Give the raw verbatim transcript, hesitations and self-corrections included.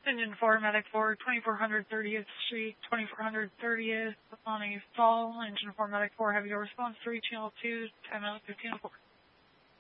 Engine four, Medic four, twenty-four hundred thirtieth Street, twenty-four hundred thirtieth on a stall. Engine four, Medic four, have your response three, channel two, ten out fifteen oh four.